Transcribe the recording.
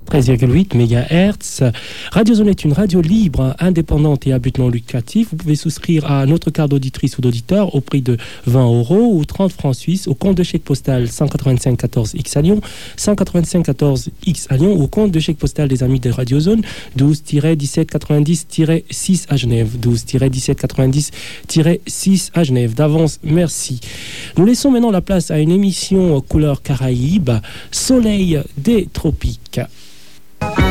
13,8 MHz. Radio Zone est une radio libre, indépendante et à but non lucratif. Vous pouvez souscrire à notre carte d'auditrice ou d'auditeur au prix de 20 € ou 30 francs suisses au compte de chèque postal 185 14 X à Lyon, 185 14 X à Lyon ou au compte de chèque postal des amis de Radio Zone 12-1790-6 à Genève. 12-1790-6 à Genève. D'avance, merci. Nous laissons maintenant la place à une émission couleur Caraïbe, Soleil des tropiques.